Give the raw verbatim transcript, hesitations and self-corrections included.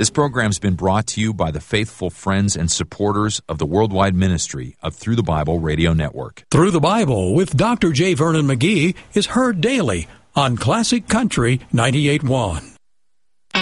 This program's been brought to you by the faithful friends and supporters of the worldwide ministry of Through the Bible Radio Network. Through the Bible with Doctor J. Vernon McGee is heard daily on Classic Country ninety-eight point one.